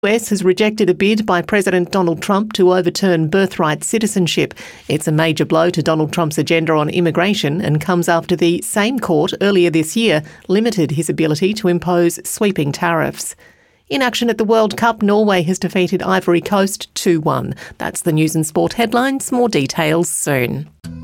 US has rejected a bid by President Donald Trump to overturn birthright citizenship. It's a major blow to Donald Trump's agenda on immigration and comes after the same court earlier this year limited his ability to impose sweeping tariffs. In action at the World Cup, Norway has defeated Ivory Coast 2-1. That's the news and sport headlines. More details soon.